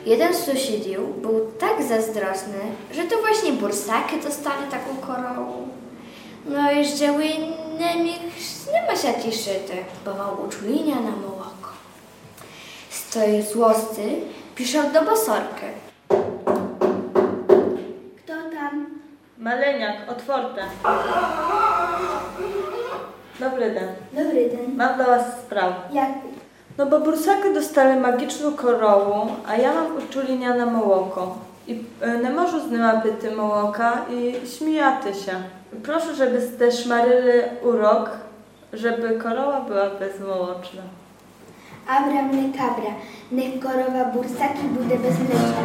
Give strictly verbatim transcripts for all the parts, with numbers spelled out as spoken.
Jeden z sąsiadów był tak zazdrosny, że to właśnie bursaki dostali taką koronę. No i że innymi nie ma się cieszyć, bo ma uczulenia na mołoko. Z tej złości piszą do bosorki. Kto tam? Maleniak, otwarte. Dobry dzień. Dobry dzień. Mam dla was sprawę. Jak? No bo bursaki dostali magiczną koronę, a ja mam uczulenia na mołoko. I y, nie możу z nima pity mołoka i śmijaty się. Proszę, żebyście szmaryli urok, żeby korowa była bezmołoczna. Abra mlekabra, niech korowa bursaki bude bez mleka.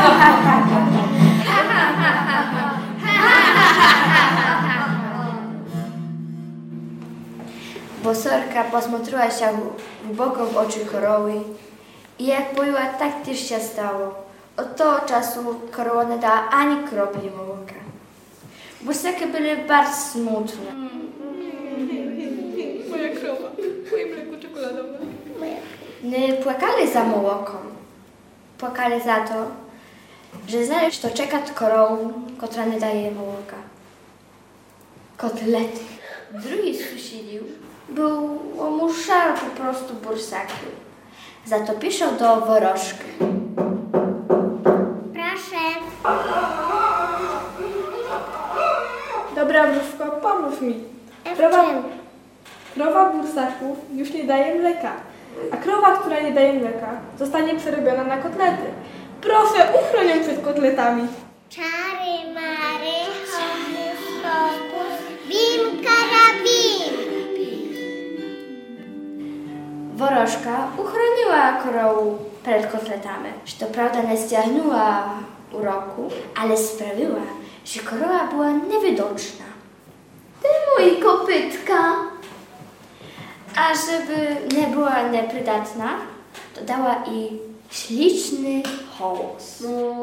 Bosorka posмотрела się głęboko w oczy korowy i jak pojęła, tak też się stało. Od tego czasu korowa nie dała ani kropli mołoka. Bursaki były bardzo smutne. Moja krowa, moje mleko czekoladowe. Nie płakali za mołoką. Płakali za to, że znali, że to czeka korową, która nie daje mołoka. Kotlety. Drugi z sąsiadów był mu szar po prostu bursaki. Za to piszą do worożki. Proszę. Dobra wróżko, pomóż mi. Krowa, krowa bursaków już nie daje mleka, a krowa, która nie daje mleka, zostanie przerobiona na kotlety. Proszę, uchroń ją przed kotletami. Czary mary, hokus pokus, bim karabim. Worożka uchroniła korowę przed kotletami. Że to prawda nie zdziagnęła uroku, ale sprawiła, że korowa była niewidoczna. Ty mój kopytka! A żeby nie była nieprzydatna, to dała i śliczny hołos.